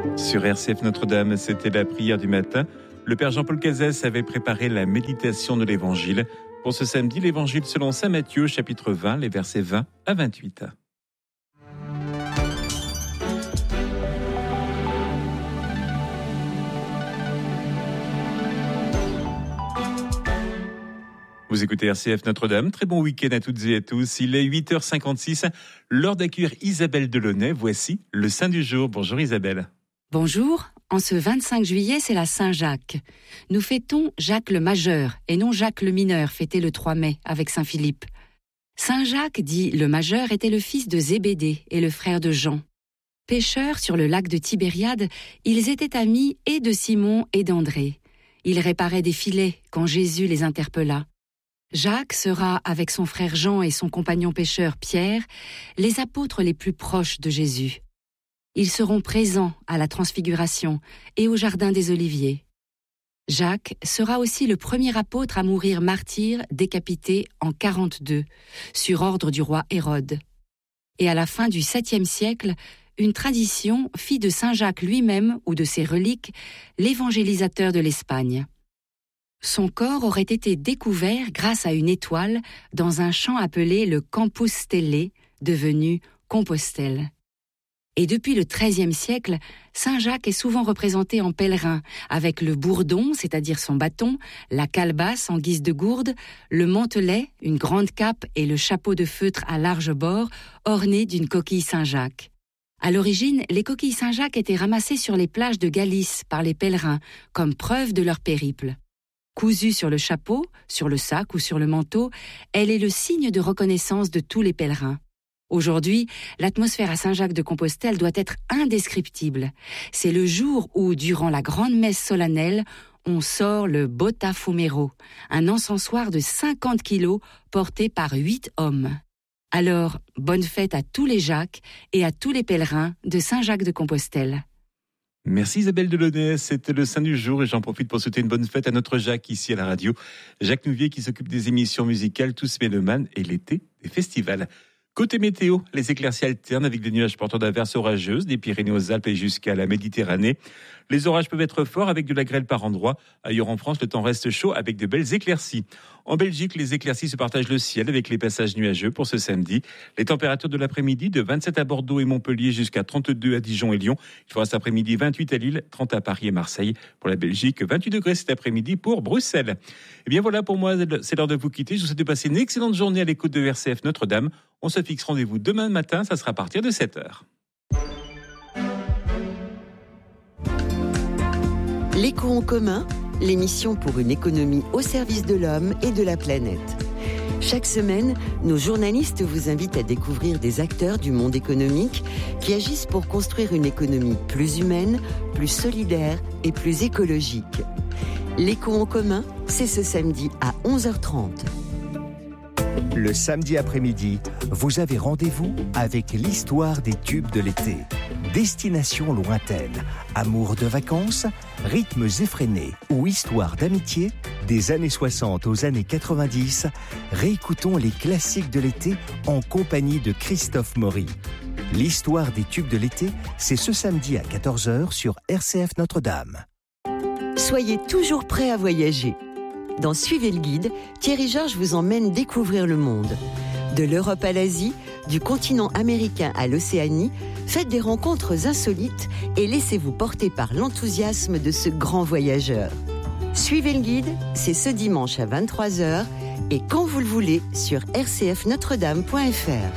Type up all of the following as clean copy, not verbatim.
Sur RCF Notre-Dame, c'était la prière du matin. Le Père Jean-Paul Cazès avait préparé la méditation de l'Évangile. Pour ce samedi, l'Évangile selon saint Matthieu, chapitre 20, les versets 20 à 28. Vous écoutez RCF Notre-Dame, très bon week-end à toutes et à tous. Il est 8h56, l'heure d'accueillir Isabelle Delaunay. Voici le Saint du jour. Bonjour Isabelle. Bonjour, en ce 25 juillet, c'est la Saint-Jacques. Nous fêtons Jacques le Majeur et non Jacques le Mineur, fêté le 3 mai avec Saint-Philippe. Saint-Jacques, dit le Majeur, était le fils de Zébédée et le frère de Jean. Pêcheurs sur le lac de Tibériade, ils étaient amis et de Simon et d'André. Ils réparaient des filets quand Jésus les interpella. Jacques sera, avec son frère Jean et son compagnon pêcheur Pierre, les apôtres les plus proches de Jésus. Ils seront présents à la Transfiguration et au Jardin des Oliviers. Jacques sera aussi le premier apôtre à mourir martyr décapité en 42, sur ordre du roi Hérode. Et à la fin du 7e siècle, une tradition fit de Saint Jacques lui-même ou de ses reliques l'évangélisateur de l'Espagne. Son corps aurait été découvert grâce à une étoile dans un champ appelé le Campus Stellae, devenu Compostelle. Et depuis le XIIIe siècle, Saint Jacques est souvent représenté en pèlerin, avec le bourdon, c'est-à-dire son bâton, la calebasse en guise de gourde, le mantelet, une grande cape et le chapeau de feutre à large bord, orné d'une coquille Saint-Jacques. À l'origine, les coquilles Saint-Jacques étaient ramassées sur les plages de Galice par les pèlerins, comme preuve de leur périple. Cousue sur le chapeau, sur le sac ou sur le manteau, elle est le signe de reconnaissance de tous les pèlerins. Aujourd'hui, l'atmosphère à Saint-Jacques-de-Compostelle doit être indescriptible. C'est le jour où, durant la grande messe solennelle, on sort le Botafumero, un encensoir de 50 kilos porté par 8 hommes. Alors, bonne fête à tous les Jacques et à tous les pèlerins de Saint-Jacques-de-Compostelle. Merci Isabelle Delaunay, c'était le Saint du jour et j'en profite pour souhaiter une bonne fête à notre Jacques ici à la radio. Jacques Nouvier qui s'occupe des émissions musicales Tous Mélomanes et l'été des festivals. Côté météo, les éclaircies alternent avec des nuages porteurs d'averses orageuses des Pyrénées aux Alpes et jusqu'à la Méditerranée. Les orages peuvent être forts avec de la grêle par endroits. Ailleurs en France, le temps reste chaud avec de belles éclaircies. En Belgique, les éclaircies se partagent le ciel avec les passages nuageux pour ce samedi. Les températures de l'après-midi de 27 à Bordeaux et Montpellier jusqu'à 32 à Dijon et Lyon. Il fera cet après-midi 28 à Lille, 30 à Paris et Marseille. Pour la Belgique, 28 degrés cet après-midi pour Bruxelles. Et bien voilà, pour moi, c'est l'heure de vous quitter. Je vous souhaite de passer une excellente journée à l'écoute de RCF Notre-Dame. On se fixe rendez-vous demain matin, ça sera à partir de 7h. L'écho en commun, l'émission pour une économie au service de l'homme et de la planète. Chaque semaine, nos journalistes vous invitent à découvrir des acteurs du monde économique qui agissent pour construire une économie plus humaine, plus solidaire et plus écologique. L'écho en commun, c'est ce samedi à 11h30. Le samedi après-midi, vous avez rendez-vous avec l'histoire des tubes de l'été. Destination lointaine, amour de vacances, rythmes effrénés ou histoire d'amitié, des années 60 aux années 90, réécoutons les classiques de l'été en compagnie de Christophe Maury. L'histoire des tubes de l'été, c'est ce samedi à 14h sur RCF Notre-Dame. Soyez toujours prêts à voyager. Dans Suivez le guide, Thierry Georges vous emmène découvrir le monde. De l'Europe à l'Asie, du continent américain à l'Océanie, faites des rencontres insolites et laissez-vous porter par l'enthousiasme de ce grand voyageur. Suivez le guide, c'est ce dimanche à 23h et quand vous le voulez sur rcfnotredame.fr.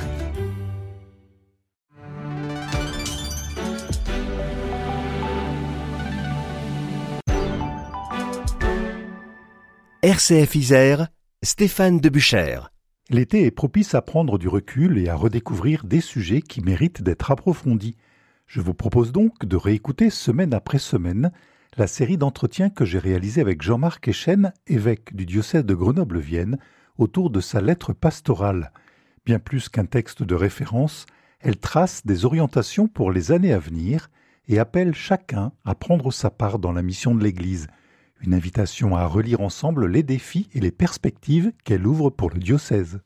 RCF Isère, Stéphane Debuchère. L'été est propice à prendre du recul et à redécouvrir des sujets qui méritent d'être approfondis. Je vous propose donc de réécouter semaine après semaine la série d'entretiens que j'ai réalisés avec Jean-Marc Echen, évêque du diocèse de Grenoble-Vienne, autour de sa lettre pastorale. Bien plus qu'un texte de référence, elle trace des orientations pour les années à venir et appelle chacun à prendre sa part dans la mission de l'Église. Une invitation à relire ensemble les défis et les perspectives qu'elle ouvre pour le diocèse.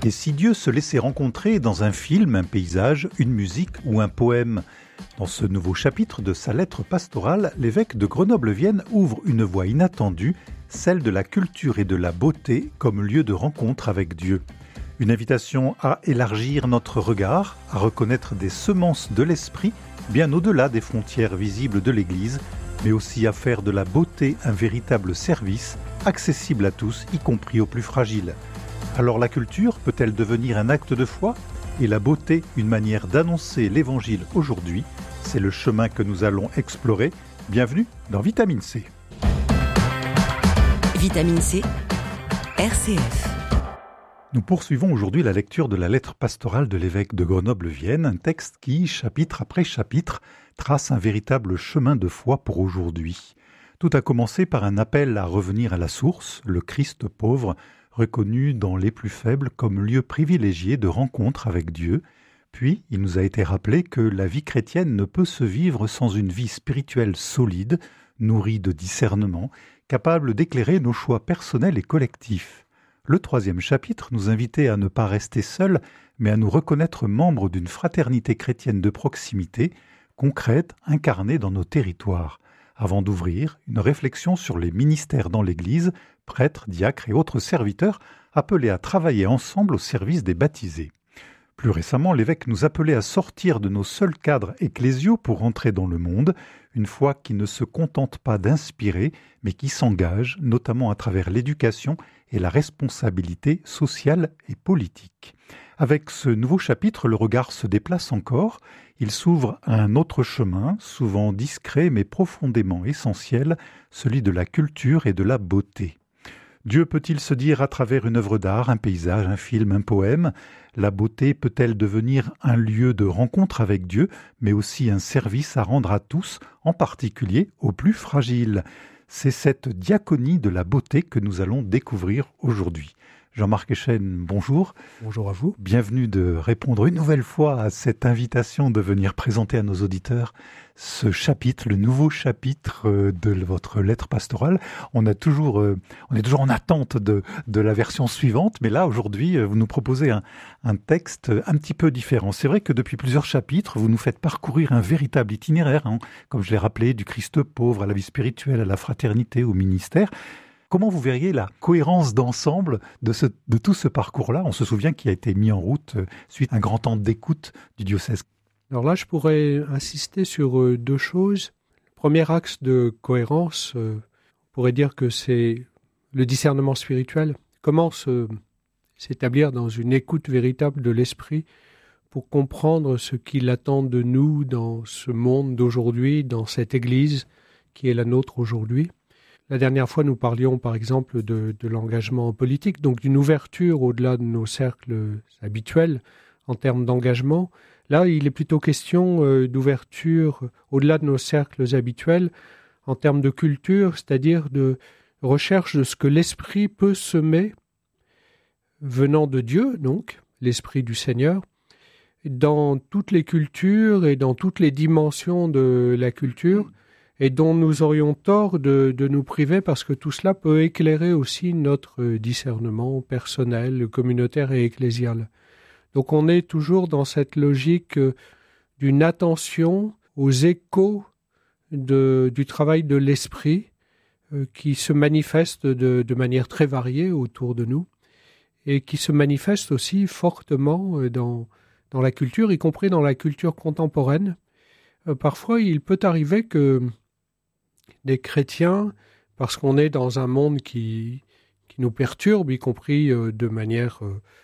Et si Dieu se laissait rencontrer dans un film, un paysage, une musique ou un poème ? Dans ce nouveau chapitre de sa lettre pastorale, l'évêque de Grenoble-Vienne ouvre une voie inattendue, celle de la culture et de la beauté comme lieu de rencontre avec Dieu. Une invitation à élargir notre regard, à reconnaître des semences de l'esprit bien au-delà des frontières visibles de l'Église, mais aussi à faire de la beauté un véritable service, accessible à tous, y compris aux plus fragiles. Alors la culture peut-elle devenir un acte de foi ? Et la beauté, une manière d'annoncer l'Évangile aujourd'hui ? C'est le chemin que nous allons explorer. Bienvenue dans Vitamine C. Vitamine C, RCF. Nous poursuivons aujourd'hui la lecture de la lettre pastorale de l'évêque de Grenoble-Vienne, un texte qui, chapitre après chapitre, trace un véritable chemin de foi pour aujourd'hui. Tout a commencé par un appel à revenir à la source, le Christ pauvre, reconnu dans les plus faibles comme lieu privilégié de rencontre avec Dieu. Puis, il nous a été rappelé que la vie chrétienne ne peut se vivre sans une vie spirituelle solide, nourrie de discernement, capable d'éclairer nos choix personnels et collectifs. Le 3e chapitre nous invitait à ne pas rester seuls, mais à nous reconnaître membres d'une fraternité chrétienne de proximité, concrète, incarnée dans nos territoires. Avant d'ouvrir, une réflexion sur les ministères dans l'Église, prêtres, diacres et autres serviteurs appelés à travailler ensemble au service des baptisés. Plus récemment, l'évêque nous appelait à sortir de nos seuls cadres ecclésiaux pour entrer dans le monde, une foi qui ne se contente pas d'inspirer, mais qui s'engage, notamment à travers l'éducation et la responsabilité sociale et politique. Avec ce nouveau chapitre, le regard se déplace encore. Il s'ouvre à un autre chemin, souvent discret mais profondément essentiel, celui de la culture et de la beauté. Dieu peut-il se dire à travers une œuvre d'art, un paysage, un film, un poème ? La beauté peut-elle devenir un lieu de rencontre avec Dieu, mais aussi un service à rendre à tous, en particulier aux plus fragiles ? C'est cette diaconie de la beauté que nous allons découvrir aujourd'hui. Jean-Marc Echen, bonjour. Bonjour à vous. Bienvenue de répondre une nouvelle fois à cette invitation de venir présenter à nos auditeurs ce chapitre, le nouveau chapitre de votre lettre pastorale. On est toujours en attente de la version suivante, mais là, aujourd'hui, vous nous proposez un texte un petit peu différent. C'est vrai que depuis plusieurs chapitres, vous nous faites parcourir un véritable itinéraire, comme je l'ai rappelé, du Christ pauvre à la vie spirituelle, à la fraternité, au ministère. Comment vous verriez la cohérence d'ensemble de tout ce parcours-là ? On se souvient qu'il a été mis en route suite à un grand temps d'écoute du diocèse. Alors là, je pourrais insister sur deux choses. Le premier axe de cohérence, on pourrait dire que c'est le discernement spirituel. Comment s'établir dans une écoute véritable de l'esprit pour comprendre ce qu'il attend de nous dans ce monde d'aujourd'hui, dans cette Église qui est la nôtre aujourd'hui. La dernière fois, nous parlions par exemple de l'engagement politique, donc d'une ouverture au-delà de nos cercles habituels en termes d'engagement. Là, il est plutôt question d'ouverture au-delà de nos cercles habituels en termes de culture, c'est-à-dire de recherche de ce que l'Esprit peut semer, venant de Dieu, donc, l'Esprit du Seigneur, dans toutes les cultures et dans toutes les dimensions de la culture, et dont nous aurions tort de nous priver parce que tout cela peut éclairer aussi notre discernement personnel, communautaire et ecclésial. Donc on est toujours dans cette logique d'une attention aux échos du travail de l'esprit qui se manifeste de manière très variée autour de nous et qui se manifeste aussi fortement dans la culture, y compris dans la culture contemporaine. Parfois, il peut arriver que des chrétiens, parce qu'on est dans un monde qui nous perturbe, y compris de manière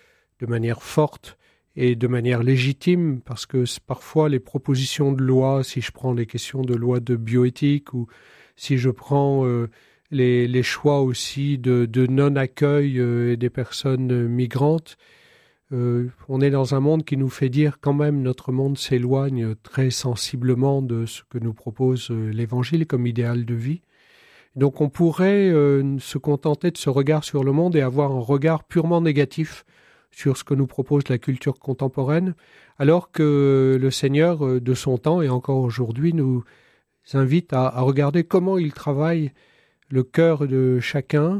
forte et de manière légitime, parce que parfois les propositions de loi, si je prends les questions de loi de bioéthique ou si je prends les choix aussi de non-accueil des personnes migrantes, on est dans un monde qui nous fait dire quand même notre monde s'éloigne très sensiblement de ce que nous propose l'Évangile comme idéal de vie. Donc on pourrait se contenter de ce regard sur le monde et avoir un regard purement négatif sur ce que nous propose la culture contemporaine, alors que le Seigneur de son temps et encore aujourd'hui nous invite à regarder comment il travaille le cœur de chacun,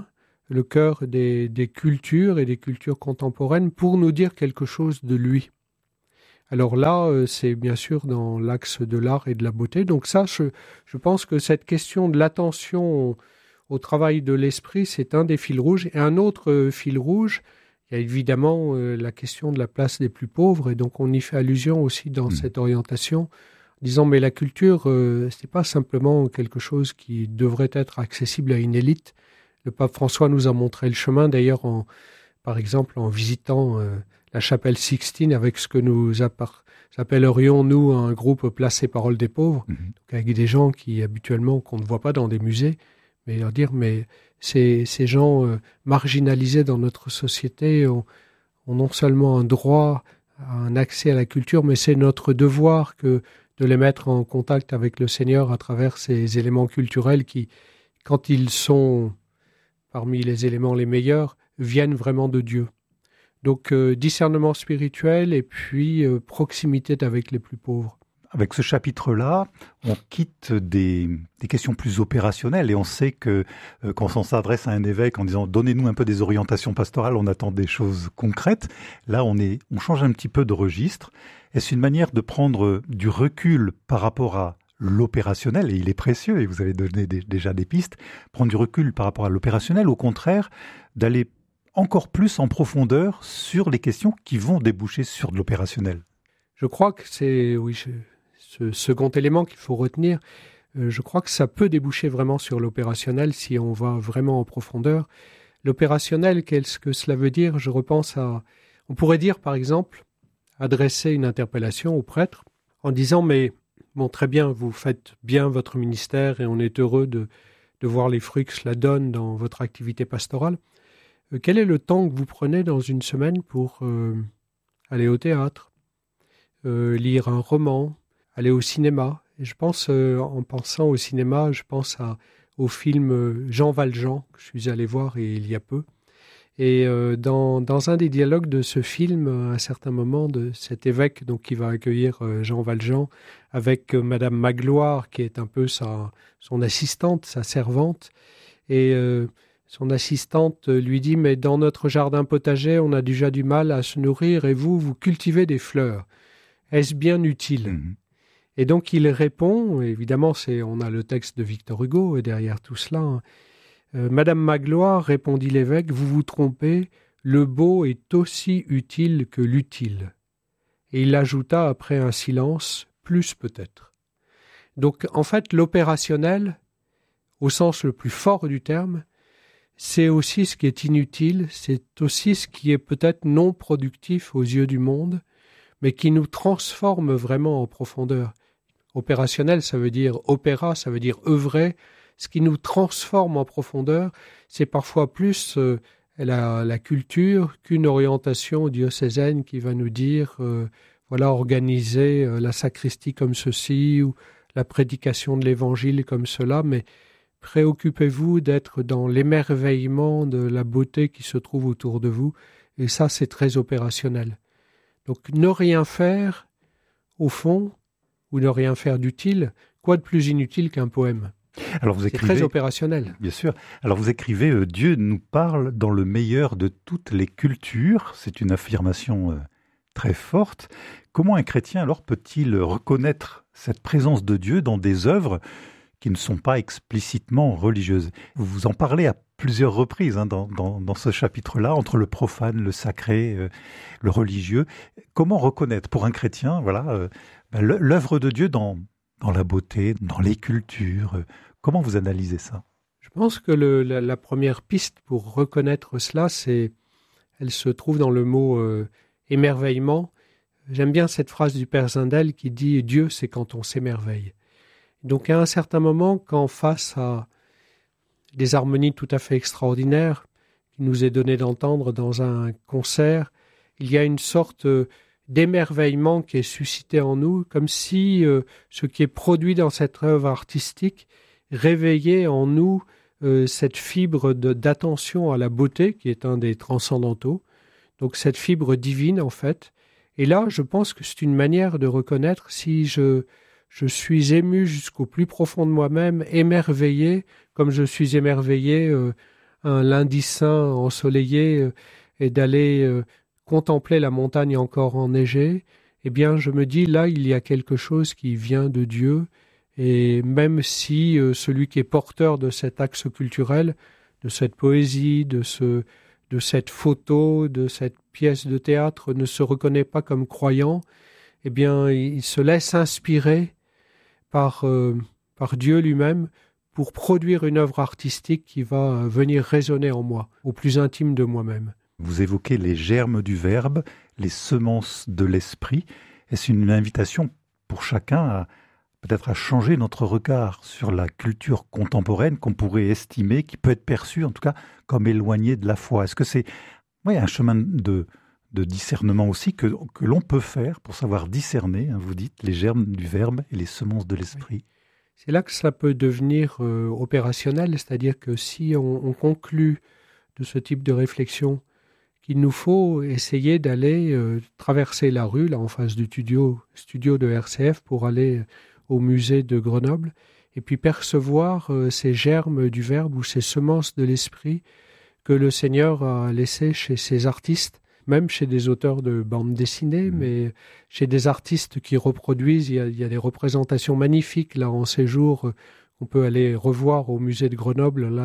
le cœur des cultures et des cultures contemporaines pour nous dire quelque chose de lui. Alors là, c'est bien sûr dans l'axe de l'art et de la beauté. Donc ça, je pense que cette question de l'attention au travail de l'esprit, c'est un des fils rouges. Et un autre fil rouge, il y a évidemment la question de la place des plus pauvres. Et donc on y fait allusion aussi dans cette orientation, disant mais la culture, c'est pas simplement quelque chose qui devrait être accessible à une élite. Le pape François nous a montré le chemin, d'ailleurs, par exemple, en visitant la chapelle Sixtine avec ce que nous appellerions, nous, un groupe Place et Parole des Pauvres, donc avec des gens qui, habituellement, qu'on ne voit pas dans des musées, mais leur dire, mais ces gens marginalisés dans notre société ont non seulement un droit à un accès à la culture, mais c'est notre devoir de les mettre en contact avec le Seigneur à travers ces éléments culturels qui, quand ils sont parmi les éléments les meilleurs, viennent vraiment de Dieu. Donc discernement spirituel et puis proximité avec les plus pauvres. Avec ce chapitre-là, on quitte des questions plus opérationnelles et on sait que quand on s'adresse à un évêque en disant « donnez-nous un peu des orientations pastorales », on attend des choses concrètes. Là, on change un petit peu de registre. Est-ce une manière de prendre du recul par rapport à l'opérationnel, et il est précieux, et vous avez donné déjà des pistes, prendre du recul par rapport à l'opérationnel, au contraire, d'aller encore plus en profondeur sur les questions qui vont déboucher sur de l'opérationnel? Je crois que c'est ce second élément qu'il faut retenir. Je crois que ça peut déboucher vraiment sur l'opérationnel si on va vraiment en profondeur. L'opérationnel, qu'est-ce que cela veut dire? Je repense on pourrait dire par exemple, adresser une interpellation au prêtre en disant « mais bon, très bien, vous faites bien votre ministère et on est heureux de voir les fruits que cela donne dans votre activité pastorale. Quel est le temps que vous prenez dans une semaine pour aller au théâtre, lire un roman, aller au cinéma ?» Et je pense, en pensant au cinéma, je pense au film Jean Valjean, que je suis allé voir il y a peu. Et dans un des dialogues de ce film, à un certain moment, de cet évêque donc, qui va accueillir Jean Valjean avec Madame Magloire, qui est un peu son assistante, sa servante. Et son assistante lui dit « mais dans notre jardin potager, on a déjà du mal à se nourrir et vous cultivez des fleurs. Est-ce bien utile ?» Et donc il répond, évidemment on a le texte de Victor Hugo derrière tout cela, Madame Magloire, répondit l'évêque, vous vous trompez, le beau est aussi utile que l'utile. Et il ajouta après un silence, plus peut-être. Donc en fait l'opérationnel, au sens le plus fort du terme, c'est aussi ce qui est inutile, c'est aussi ce qui est peut-être non productif aux yeux du monde, mais qui nous transforme vraiment en profondeur. Opérationnel, ça veut dire opéra, ça veut dire œuvrer. Ce qui nous transforme en profondeur, c'est parfois plus la culture qu'une orientation diocésaine qui va nous dire voilà, organiser la sacristie comme ceci ou la prédication de l'évangile comme cela, mais préoccupez-vous d'être dans l'émerveillement de la beauté qui se trouve autour de vous, et ça, c'est très opérationnel. Donc, ne rien faire, au fond, ou ne rien faire d'utile, quoi de plus inutile qu'un poème? Alors vous écrivez, c'est très opérationnel. Bien sûr. Alors vous écrivez Dieu nous parle dans le meilleur de toutes les cultures. C'est une affirmation très forte. Comment un chrétien alors peut-il reconnaître cette présence de Dieu dans des œuvres qui ne sont pas explicitement religieuses? Vous en parlez à plusieurs reprises dans ce chapitre-là, entre le profane, le sacré, le religieux. Comment reconnaître pour un chrétien l'œuvre de Dieu dans la beauté, dans les cultures? Comment vous analysez ça? Je pense que la première piste pour reconnaître cela, elle se trouve dans le mot émerveillement. J'aime bien cette phrase du Père Zindel qui dit « Dieu, c'est quand on s'émerveille ». Donc à un certain moment, quand face à des harmonies tout à fait extraordinaires qui nous est donné d'entendre dans un concert, il y a une sorte d'émerveillement qui est suscité en nous, comme si ce qui est produit dans cette œuvre artistique réveillait en nous cette fibre d'attention à la beauté, qui est un des transcendantaux, donc cette fibre divine en fait. Et là, je pense que c'est une manière de reconnaître si je suis ému jusqu'au plus profond de moi-même, émerveillé, comme je suis émerveillé un lundi saint ensoleillé et d'aller contempler la montagne encore enneigée, eh bien je me dis là il y a quelque chose qui vient de Dieu, et même si celui qui est porteur de cet axe culturel, de cette poésie, de cette photo, de cette pièce de théâtre ne se reconnaît pas comme croyant, eh bien il se laisse inspirer par Dieu lui-même pour produire une œuvre artistique qui va venir résonner en moi, au plus intime de moi-même. Vous évoquez les germes du verbe, les semences de l'esprit. Est-ce une invitation pour chacun peut-être à changer notre regard sur la culture contemporaine qu'on pourrait estimer, qui peut être perçue en tout cas comme éloignée de la foi? Est-ce que c'est un chemin de discernement aussi que l'on peut faire pour savoir discerner, vous dites, les germes du verbe et les semences de l'esprit? Oui. C'est là que ça peut devenir opérationnel, c'est-à-dire que si on conclut de ce type de réflexion qu'il nous faut essayer d'aller traverser la rue, là en face du studio de RCF, pour aller au musée de Grenoble, et puis percevoir ces germes du verbe ou ces semences de l'esprit que le Seigneur a laissées chez ces artistes, même chez des auteurs de bandes dessinées, mais chez des artistes qui reproduisent. Il y a des représentations magnifiques là en séjour qu'on peut aller revoir au musée de Grenoble, là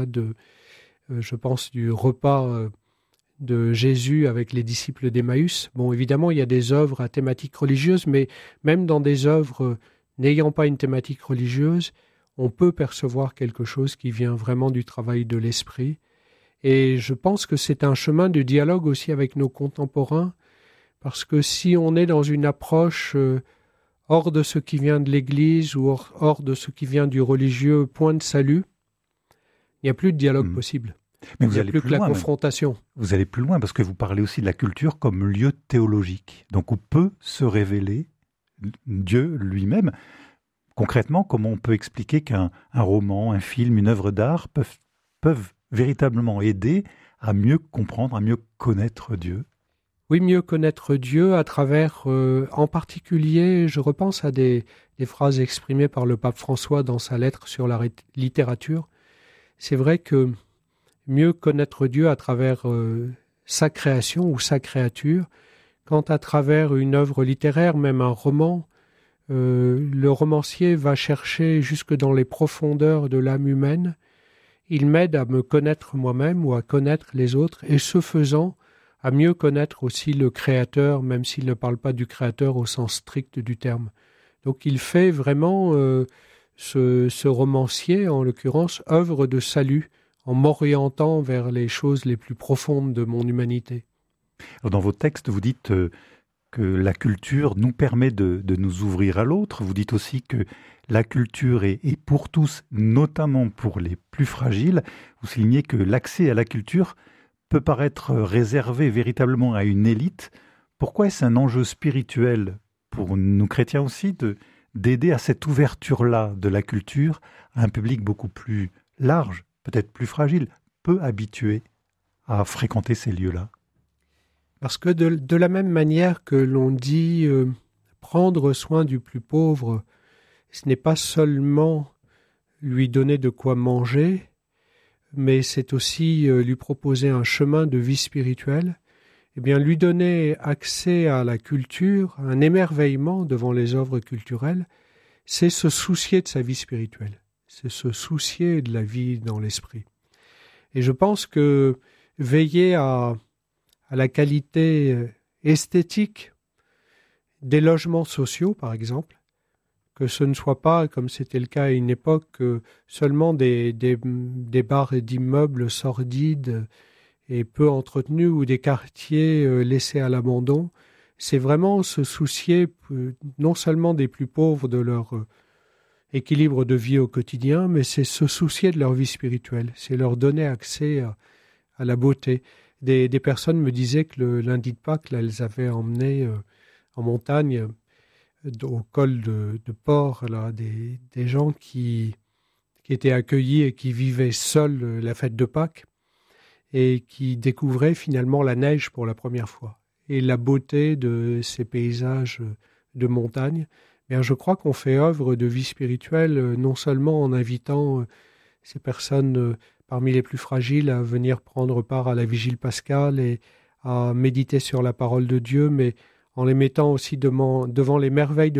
je pense du repas de Jésus avec les disciples d'Emmaüs. Bon, évidemment, il y a des œuvres à thématique religieuse, mais même dans des œuvres n'ayant pas une thématique religieuse, on peut percevoir quelque chose qui vient vraiment du travail de l'esprit. Et je pense que c'est un chemin de dialogue aussi avec nos contemporains, parce que si on est dans une approche hors de ce qui vient de l'Église ou hors de ce qui vient du religieux, point de salut, il n'y a plus de dialogue possible. Mais il n'y a plus que la confrontation. Vous allez plus loin parce que vous parlez aussi de la culture comme lieu théologique, donc où peut se révéler Dieu lui-même. Concrètement, comment on peut expliquer qu'un roman, un film, une œuvre d'art peuvent véritablement aider à mieux comprendre, à mieux connaître Dieu? Oui, mieux connaître Dieu à travers, en particulier, je repense à des phrases exprimées par le pape François dans sa lettre sur la littérature. C'est vrai que mieux connaître Dieu à travers sa création ou sa créature, quand à travers une œuvre littéraire, même un roman, le romancier va chercher jusque dans les profondeurs de l'âme humaine. Il m'aide à me connaître moi-même ou à connaître les autres, et ce faisant, à mieux connaître aussi le Créateur, même s'il ne parle pas du Créateur au sens strict du terme. Donc il fait vraiment, ce romancier, en l'occurrence, œuvre de salut, en m'orientant vers les choses les plus profondes de mon humanité. Alors dans vos textes, vous dites que la culture nous permet de nous ouvrir à l'autre. Vous dites aussi que la culture est pour tous, notamment pour les plus fragiles. Vous soulignez que l'accès à la culture peut paraître réservé véritablement à une élite. Pourquoi est-ce un enjeu spirituel pour nous chrétiens aussi d'aider à cette ouverture-là de la culture à un public beaucoup plus large, peut-être plus fragile, peu habitué à fréquenter ces lieux-là? Parce que de la même manière que l'on dit prendre soin du plus pauvre, ce n'est pas seulement lui donner de quoi manger, mais c'est aussi lui proposer un chemin de vie spirituelle. Eh bien, lui donner accès à la culture, un émerveillement devant les œuvres culturelles, c'est se soucier de sa vie spirituelle, c'est se soucier de la vie dans l'esprit. Et je pense que veiller à la qualité esthétique des logements sociaux, par exemple, que ce ne soit pas, comme c'était le cas à une époque, seulement des barres d'immeubles sordides et peu entretenus ou des quartiers laissés à l'abandon. C'est vraiment se soucier non seulement des plus pauvres, de leur équilibre de vie au quotidien, mais c'est se soucier de leur vie spirituelle, c'est leur donner accès à la beauté. Des personnes me disaient que le lundi de Pâques, là, elles avaient emmené en montagne, au col de Port, là, des gens qui étaient accueillis et qui vivaient seuls la fête de Pâques et qui découvraient finalement la neige pour la première fois et la beauté de ces paysages de montagne. Bien, je crois qu'on fait œuvre de vie spirituelle non seulement en invitant ces personnes parmi les plus fragiles à venir prendre part à la vigile pascale et à méditer sur la parole de Dieu, mais en les mettant aussi devant les merveilles de